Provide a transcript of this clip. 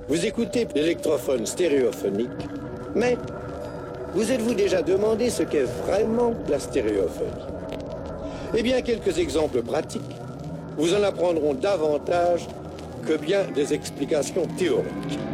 Vous écoutez l'électrophone stéréophonique, mais vous êtes-vous déjà demandé ce qu'est vraiment la stéréophonie? Eh bien, quelques exemples pratiques vous en apprendront davantage que bien des explications théoriques.